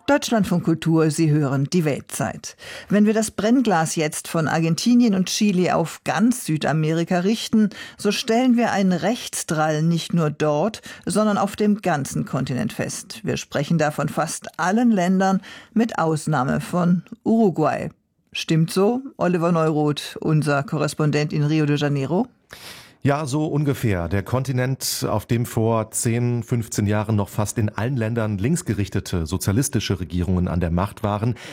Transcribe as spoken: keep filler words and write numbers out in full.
Deutschlandfunk Kultur, Sie hören die Weltzeit. Wenn wir das Brennglas jetzt von Argentinien und Chile auf ganz Südamerika richten, so stellen wir einen Rechtsdrall nicht nur dort, sondern auf dem ganzen Kontinent fest. Wir sprechen da von fast allen Ländern, mit Ausnahme von Uruguay. Stimmt so, Oliver Neuroth, unser Korrespondent in Rio de Janeiro? Ja, so ungefähr. Der Kontinent, auf dem vor zehn, fünfzehn Jahren noch fast in allen Ländern linksgerichtete sozialistische Regierungen an der Macht waren,